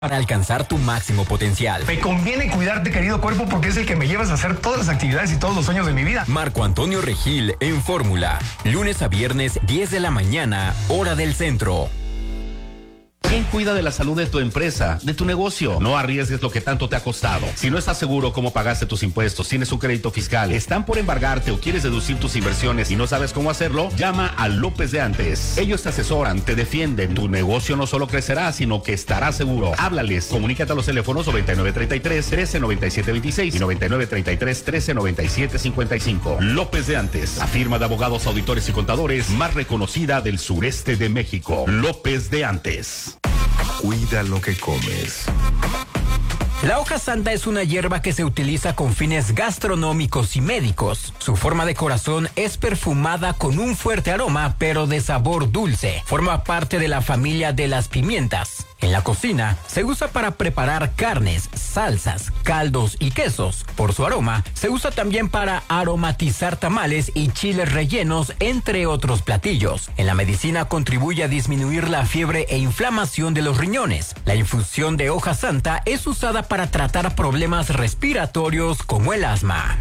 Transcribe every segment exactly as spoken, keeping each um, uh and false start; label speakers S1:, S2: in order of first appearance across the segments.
S1: para alcanzar tu máximo potencial.
S2: Me conviene cuidarte, querido cuerpo, porque es el que me llevas a hacer todas las actividades y todos los sueños de mi vida.
S1: Marco Antonio Regil en Fórmula. Lunes a viernes, diez de la mañana, hora del centro.
S3: ¿Quién cuida de la salud de tu empresa, de tu negocio? No arriesgues lo que tanto te ha costado. Si no estás seguro cómo pagaste tus impuestos, tienes un crédito fiscal, están por embargarte o quieres deducir tus inversiones y no sabes cómo hacerlo, llama a López de Antes. Ellos te asesoran, te defienden. Tu negocio no solo crecerá, sino que estará seguro. Háblales. Comunícate a los teléfonos noventa y nueve treinta y tres, trece noventa y siete veintiséis y noventa y nueve treinta y tres, trece noventa y siete cincuenta y cinco. López de Antes, la firma de abogados, auditores y contadores más reconocida del sureste de México. López de Antes.
S4: Cuida lo que comes.
S1: La hoja santa es una hierba que se utiliza con fines gastronómicos y médicos. Su forma de corazón es perfumada con un fuerte aroma, pero de sabor dulce. Forma parte de la familia de las pimientas. En la cocina, se usa para preparar carnes, salsas, caldos y quesos. Por su aroma, se usa también para aromatizar tamales y chiles rellenos, entre otros platillos. En la medicina contribuye a disminuir la fiebre e inflamación de los riñones. La infusión de hoja santa es usada para tratar problemas respiratorios como el asma.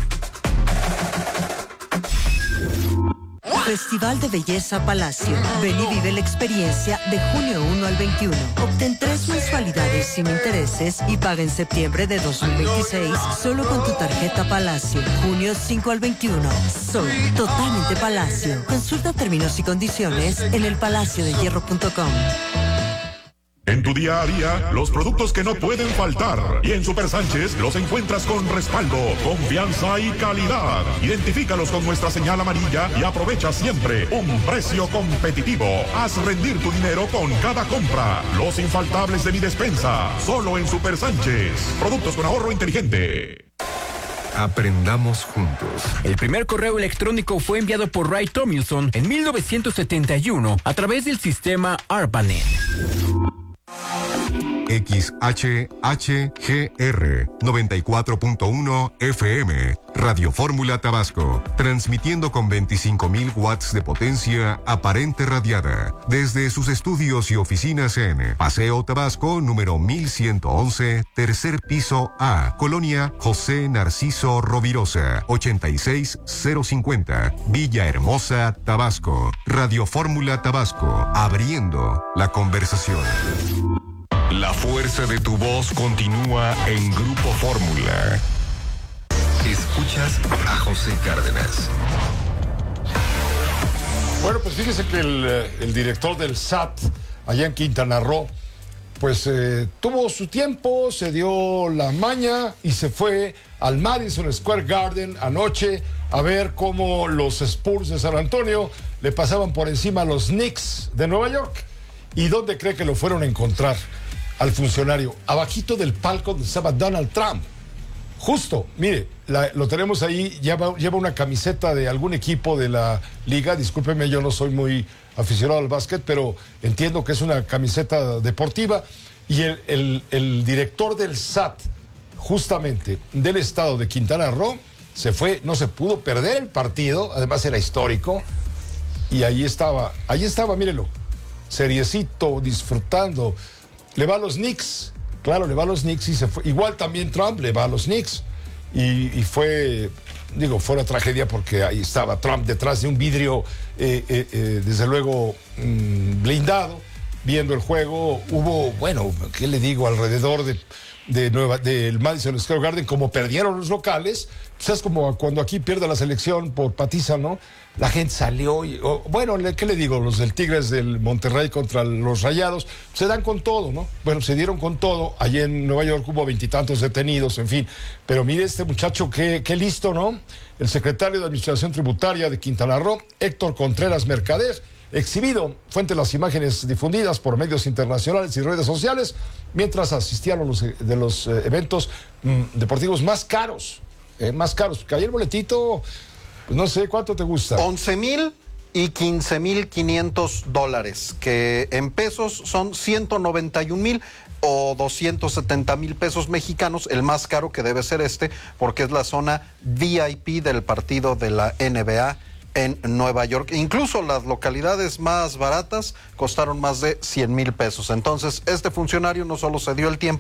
S5: Festival de Belleza Palacio. Ven y vive la experiencia de junio uno al veintiuno. Obtén tres mensualidades sin intereses y paga en septiembre de dos mil veintiséis solo con tu tarjeta Palacio. junio cinco al veintiuno. Soy totalmente Palacio. Consulta términos y condiciones en el palacio de hierro punto com.
S6: En tu día a día, los productos que no pueden faltar. Y en Super Sánchez los encuentras con respaldo, confianza y calidad. Identifícalos con nuestra señal amarilla y aprovecha siempre un precio competitivo. Haz rendir tu dinero con cada compra. Los infaltables de mi despensa, solo en Super Sánchez. Productos con ahorro inteligente.
S4: Aprendamos juntos.
S1: El primer correo electrónico fue enviado por Ray Tomlinson en mil novecientos setenta y uno a través del sistema ARPANET.
S4: X H H G R noventa y cuatro punto uno F M, Radio Fórmula Tabasco, transmitiendo con veinticinco mil watts de potencia aparente radiada, desde sus estudios y oficinas en Paseo Tabasco, número mil ciento once, tercer piso A, Colonia José Narciso Rovirosa, ochenta y seis cero cincuenta, Villahermosa, Tabasco. Radio Fórmula Tabasco, abriendo la conversación.
S7: La fuerza de tu voz continúa en Grupo Fórmula.
S4: Escuchas a José Cárdenas.
S8: Bueno, pues fíjese que el, el director del S A T, allá en Quintana Roo, pues eh, tuvo su tiempo, se dio la maña y se fue al Madison Square Garden anoche a ver cómo los Spurs de San Antonio le pasaban por encima a los Knicks de Nueva York. ¿Y dónde cree que lo fueron a encontrar al funcionario? Abajito del palco donde estaba Donald Trump. Justo, mire, la, lo tenemos ahí, lleva, lleva una camiseta de algún equipo de la liga. Discúlpeme, yo no soy muy aficionado al básquet, pero entiendo que es una camiseta deportiva. Y el, el, el director del S A T, justamente del estado de Quintana Roo, se fue, no se pudo perder el partido, además era histórico. Y ahí estaba, ahí estaba, mírelo, seriecito, disfrutando. Le va a los Knicks, claro, le va a los Knicks y se fue. Igual también Trump le va a los Knicks. Y, y fue, digo, fue una tragedia porque ahí estaba Trump detrás de un vidrio, eh, eh, eh, desde luego, mmm, blindado, viendo el juego. Hubo, bueno, ¿qué le digo? Alrededor de, de Nueva, del Madison Square Garden, como perdieron los locales, pues es como cuando aquí pierde la selección por patiza, ¿no? La gente salió y, oh, bueno, ¿qué le digo? Los del Tigres del Monterrey contra los Rayados, se dan con todo, ¿no? Bueno, se dieron con todo. Allí en Nueva York hubo veintitantos detenidos, en fin. Pero mire este muchacho, qué, qué listo, ¿no? El secretario de Administración Tributaria de Quintana Roo, Héctor Contreras Mercader, exhibido fuente las imágenes difundidas por medios internacionales y redes sociales, mientras asistían a los de los eh, eventos mm, deportivos más caros, eh, más caros, porque ayer el boletito, pues no sé, ¿cuánto te gusta?
S9: once mil y quince mil quinientos dólares, que en pesos son ciento noventa y un mil o doscientos setenta mil pesos mexicanos, el más caro que debe ser este, porque es la zona V I P del partido de la N B A en Nueva York. Incluso las localidades más baratas costaron más de cien mil pesos. Entonces, este funcionario no solo se dio el tiempo